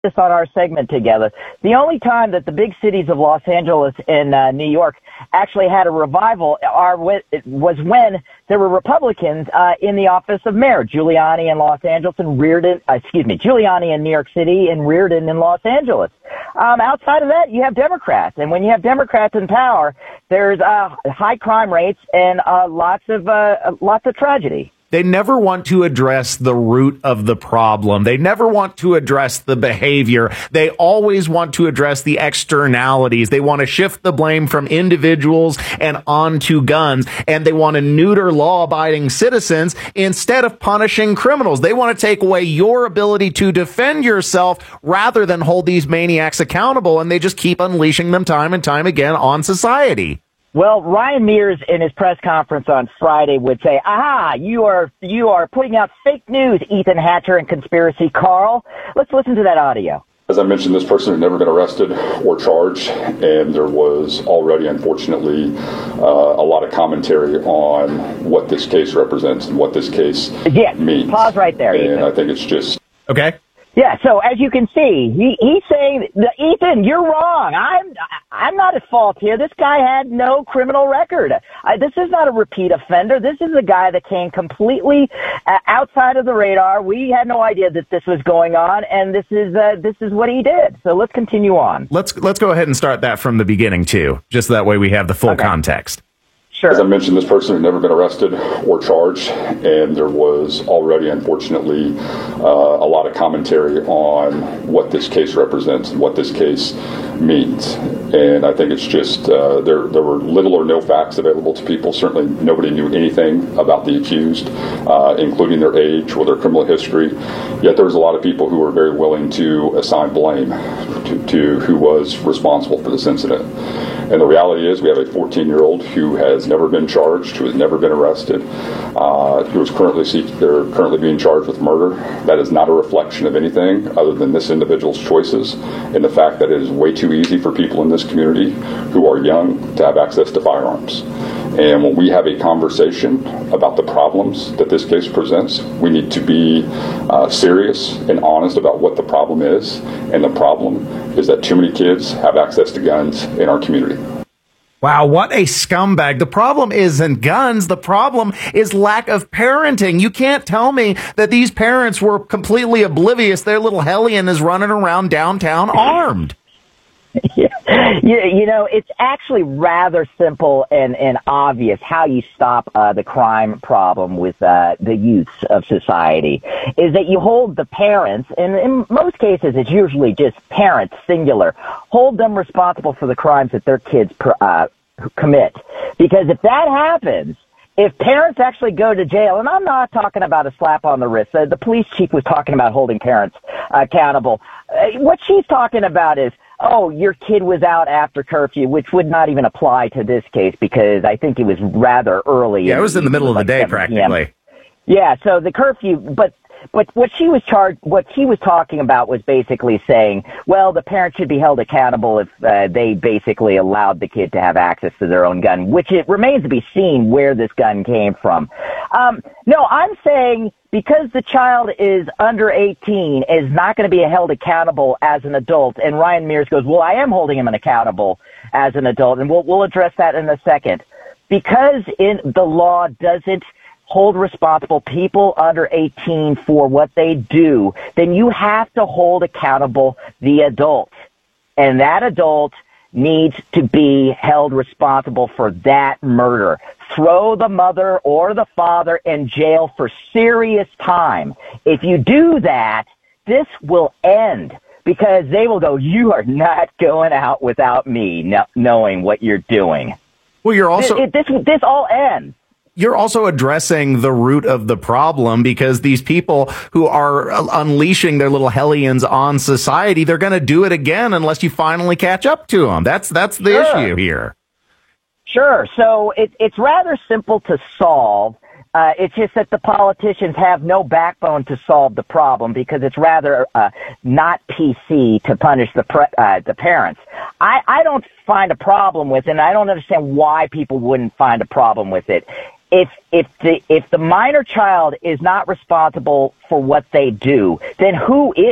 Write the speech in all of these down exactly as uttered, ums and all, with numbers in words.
this on our segment together. The only time that the big cities of Los Angeles and uh, New York actually had a revival are was when there were Republicans uh, in the office of mayor. Giuliani in Los Angeles and Reardon, uh, excuse me, Giuliani in New York City and Reardon in Los Angeles. Um, outside of that, you have Democrats. And when you have Democrats in power, there's uh, high crime rates and uh, lots of uh, lots of tragedy. They never want to address the root of the problem. They never want to address the behavior. They always want to address the externalities. They want to shift the blame from individuals and onto guns. And they want to neuter law-abiding citizens instead of punishing criminals. They want to take away your ability to defend yourself rather than hold these maniacs accountable. And they just keep unleashing them time and time again on society. Well, Ryan Mears in his press conference on Friday would say, aha, you are you are putting out fake news, Ethan Hatcher and Conspiracy Carl. Let's listen to that audio. As I mentioned, this person had never been arrested or charged, and there was already, unfortunately, uh, a lot of commentary on what this case represents and what this case yeah, means. Pause right there, and Ethan. I think it's just... Okay. Yeah, so as you can see, he, he's saying, Ethan, you're wrong. I'm I'm not at fault here. This guy had no criminal record. I, this is not a repeat offender. This is a guy that came completely uh, outside of the radar. We had no idea that this was going on, and this is uh, this is what he did. So let's continue on. Let's let's go ahead and start that from the beginning too, just that way we have the full okay. context. Sure. As I mentioned, this person had never been arrested or charged, and there was already, unfortunately, uh, a lot of commentary on what this case represents and what this case means. And I think it's just uh, there there were little or no facts available to people. Certainly nobody knew anything about the accused, uh, including their age or their criminal history. Yet there was a lot of people who were very willing to assign blame to, to who was responsible for this incident. And the reality is we have a fourteen-year-old who has never been charged, who has never been arrested, uh, who is currently seek, they're currently being charged with murder. That is not a reflection of anything other than this individual's choices and the fact that it is way too easy for people in this community who are young to have access to firearms. And when we have a conversation about the problems that this case presents, we need to be uh, serious and honest about what the problem is. And the problem is that too many kids have access to guns in our community. Wow, what a scumbag. The problem isn't guns. The problem is lack of parenting. You can't tell me that these parents were completely oblivious. Their little hellion is running around downtown armed. Yeah. You, you know, it's actually rather simple and, and obvious how you stop uh, the crime problem with uh, the youths of society is that you hold the parents, and in most cases it's usually just parents, singular, hold them responsible for the crimes that their kids per, uh, commit. Because if that happens, if parents actually go to jail, and I'm not talking about a slap on the wrist, uh, the police chief was talking about holding parents uh, accountable. Uh, what she's talking about is, oh, your kid was out after curfew, which would not even apply to this case because I think it was rather early. Yeah, it was in the middle of the day practically. Yeah, so the curfew, but but what she was charged, what she was talking about was basically saying, well, the parents should be held accountable if uh, they basically allowed the kid to have access to their own gun, which it remains to be seen where this gun came from. Um, no, I'm saying because the child is under eighteen, is not going to be held accountable as an adult. And Ryan Mears goes, well, I am holding him accountable as an adult, and we'll we'll address that in a second. Because in the law doesn't hold responsible people under eighteen for what they do, then you have to hold accountable the adult. And that adult needs to be held responsible for that murder. Throw the mother or the father in jail for serious time. If you do that, this will end because they will go, you are not going out without me, no, knowing what you're doing. Well, you're also... It, it, this, this all ends. You're also addressing the root of the problem because these people who are unleashing their little hellions on society, they're going to do it again unless you finally catch up to them. That's that's the Sure. issue here. Sure. So it, it's rather simple to solve. Uh, it's just that the politicians have no backbone to solve the problem because it's rather uh, not P C to punish the pre- uh, the parents. I, I don't find a problem with it, and I don't understand why people wouldn't find a problem with it. If if the if the minor child is not responsible for what they do, then who is?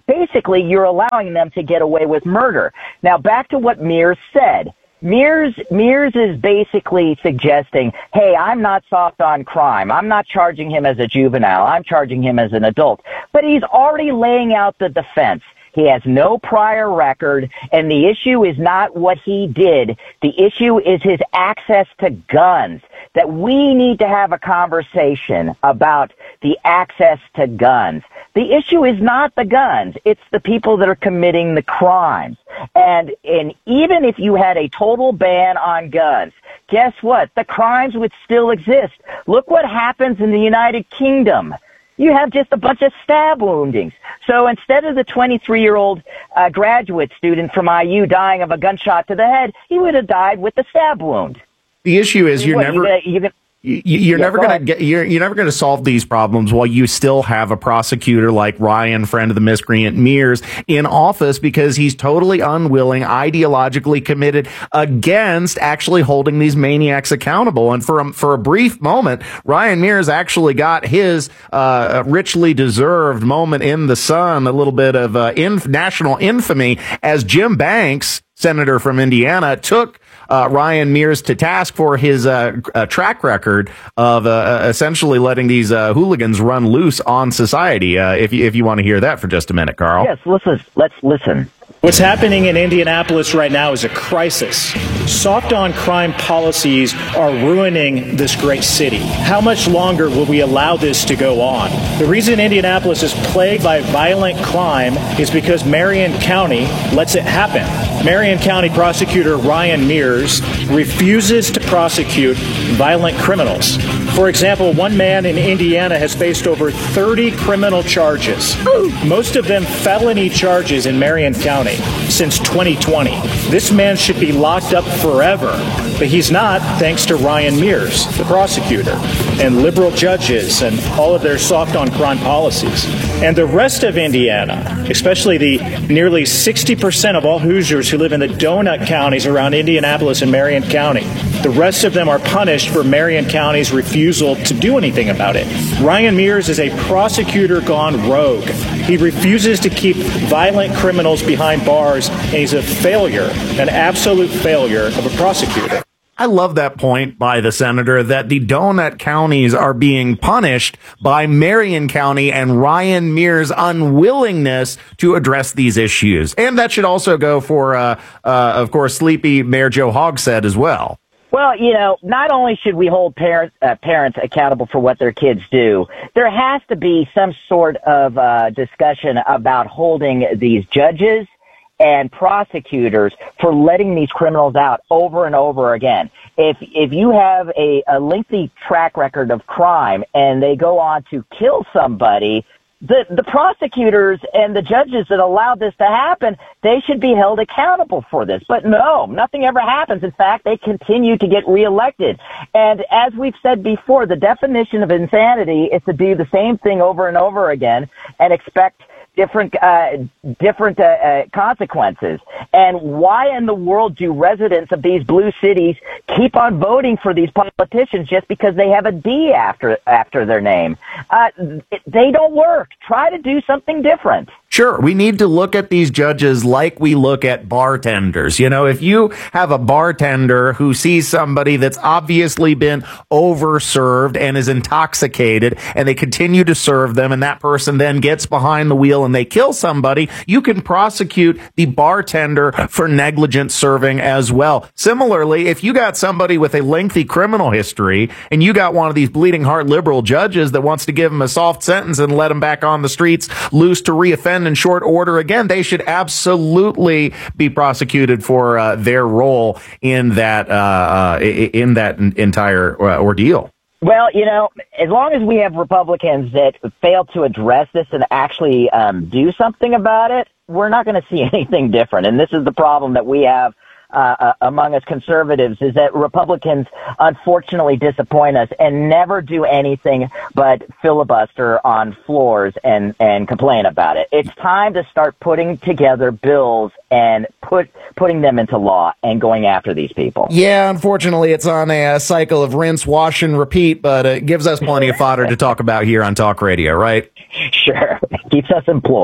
basically you're allowing them to get away with murder. Now, back to what Mears said. Mears, Mears is basically suggesting, hey, I'm not soft on crime. I'm not charging him as a juvenile. I'm charging him as an adult. But he's already laying out the defense. He has no prior record, and the issue is not what he did. The issue is his access to guns, that we need to have a conversation about the access to guns. The issue is not the guns. It's the people that are committing the crimes. And, and even if you had a total ban on guns, guess what? The crimes would still exist. Look what happens in the United Kingdom. You have just a bunch of stab woundings. So instead of the twenty-three-year-old uh, graduate student from I U dying of a gunshot to the head, he would have died with a stab wound. The issue is you're what, never... You gonna, you gonna, You, you're yeah, never go going to get. You're, you're never going to solve these problems while you still have a prosecutor like Ryan, friend of the miscreant Mears, in office because he's totally unwilling, ideologically committed against actually holding these maniacs accountable. And for a, for a brief moment, Ryan Mears actually got his uh, richly deserved moment in the sun, a little bit of uh, inf- national infamy, as Jim Banks, senator from Indiana, took Uh, Ryan Mears to task for his uh, uh, track record of uh, essentially letting these uh, hooligans run loose on society. Uh, if you, if you want to hear that for just a minute, Carl. Yes, listen. Let's listen. What's happening in Indianapolis right now is a crisis. Soft on crime policies are ruining this great city. How much longer will we allow this to go on? The reason Indianapolis is plagued by violent crime is because Marion County lets it happen. Marion County Prosecutor Ryan Mears refuses to prosecute violent criminals. For example, one man in Indiana has faced over thirty criminal charges, most of them felony charges in Marion County since twenty twenty. This man should be locked up forever, but he's not thanks to Ryan Mears, the prosecutor, and liberal judges and all of their soft on crime policies. And the rest of Indiana, especially the nearly sixty percent of all Hoosiers who live in the donut counties around Indianapolis and Marion County, the rest of them are punished for Marion County's refusal to do anything about it. Ryan Mears is a prosecutor gone rogue. He refuses to keep violent criminals behind bars, and he's a failure, an absolute failure of a prosecutor. I love that point by the senator that the donut counties are being punished by Marion County and Ryan Mears' unwillingness to address these issues. And that should also go for, uh, uh, of course, sleepy Mayor Joe Hogsett as well. Well, you know, not only should we hold parents, uh, parents accountable for what their kids do, there has to be some sort of uh, discussion about holding these judges and prosecutors for letting these criminals out over and over again. If if you have a, a lengthy track record of crime and they go on to kill somebody, the the prosecutors and the judges that allowed this to happen, they should be held accountable for this. But no, nothing ever happens. In fact, they continue to get reelected. And as we've said before, the definition of insanity is to do the same thing over and over again and expect different uh, different uh, uh, consequences. And why in the world do residents of these blue cities keep on voting for these politicians just because they have a D after after their name? Uh, they don't work. Try to do something different. Sure, we need to look at these judges like we look at bartenders. You know, if you have a bartender who sees somebody that's obviously been overserved and is intoxicated, and they continue to serve them, and that person then gets behind the wheel and they kill somebody, you can prosecute the bartender for negligent serving as well. Similarly, if you got somebody with a lengthy criminal history and you got one of these bleeding heart liberal judges that wants to give them a soft sentence and let them back on the streets loose to reoffend in short order again, they should absolutely be prosecuted for uh, their role in that uh, uh, in that entire uh, ordeal. Well, you know, as long as we have Republicans that fail to address this and actually um, do something about it, we're not going to see anything different. And this is the problem that we have Uh, uh, among us conservatives, is that Republicans unfortunately disappoint us and never do anything but filibuster on floors and, and complain about it. It's time to start putting together bills and put putting them into law and going after these people. Yeah, unfortunately, it's on a, a cycle of rinse, wash, and repeat, but it gives us plenty of fodder to talk about here on Talk Radio, right? Sure. Keeps us employed.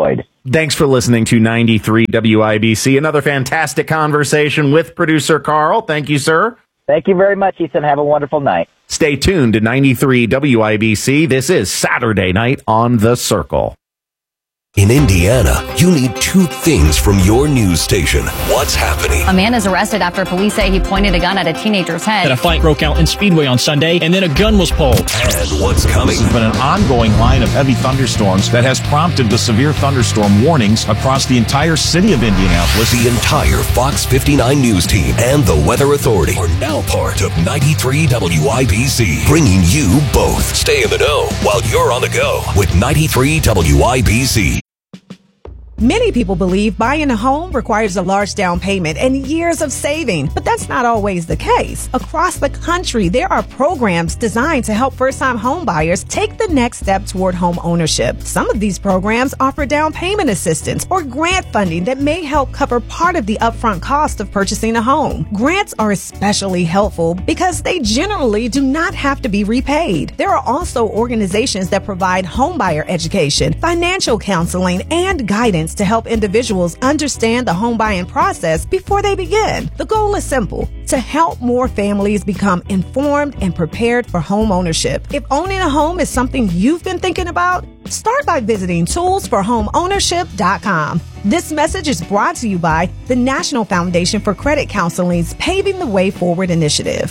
Thanks for listening to ninety-three W I B C. Another fantastic conversation with producer Carl. Thank you, sir. Thank you very much, Ethan. Have a wonderful night. Stay tuned to ninety-three W I B C. This is Saturday Night on The Circle. In Indiana, you need two things from your news station. What's happening? A man is arrested after police say he pointed a gun at a teenager's head. That a fight broke out in Speedway on Sunday, and then a gun was pulled. And what's coming? There's been an ongoing line of heavy thunderstorms that has prompted the severe thunderstorm warnings across the entire city of Indianapolis. The entire Fox fifty-nine news team and the Weather Authority are now part of ninety-three W I B C, bringing you both. Stay in the know while you're on the go with ninety-three W I B C. Many people believe buying a home requires a large down payment and years of saving, but that's not always the case. Across the country, there are programs designed to help first-time home buyers take the next step toward home ownership. Some of these programs offer down payment assistance or grant funding that may help cover part of the upfront cost of purchasing a home. Grants are especially helpful because they generally do not have to be repaid. There are also organizations that provide homebuyer education, financial counseling, and guidance to help individuals understand the home buying process before they begin. The goal is simple: to help more families become informed and prepared for home ownership. If owning a home is something you've been thinking about, start by visiting tools for home ownership dot com. This message is brought to you by the National Foundation for Credit Counseling's Paving the Way Forward initiative.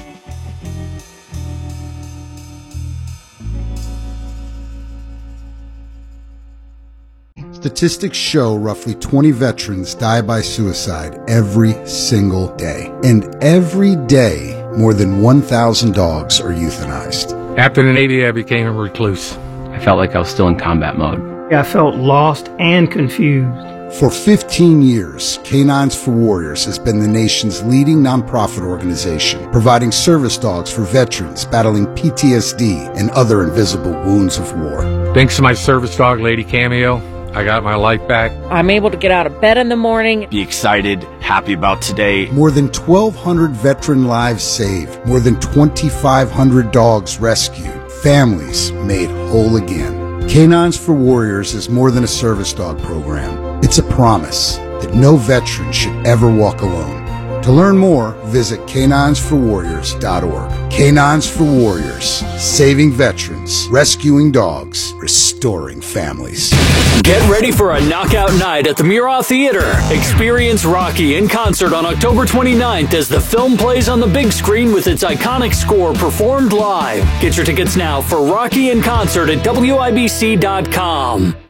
Statistics show roughly twenty veterans die by suicide every single day. And every day, more than one thousand dogs are euthanized. After the Navy, I became a recluse. I felt like I was still in combat mode. I felt lost and confused. For fifteen years, Canines for Warriors has been the nation's leading nonprofit organization, providing service dogs for veterans battling P T S D and other invisible wounds of war. Thanks to my service dog, Lady Cameo, I got my life back. I'm able to get out of bed in the morning. Be excited, happy about today. More than twelve hundred veteran lives saved. More than twenty-five hundred dogs rescued. Families made whole again. Canines for Warriors is more than a service dog program. It's a promise that no veteran should ever walk alone. To learn more, visit canines for warriors dot org. Canines for Warriors, saving veterans, rescuing dogs, restoring families. Get ready for a knockout night at the Murat Theater. Experience Rocky in concert on October twenty-ninth as the film plays on the big screen with its iconic score performed live. Get your tickets now for Rocky in concert at W I B C dot com.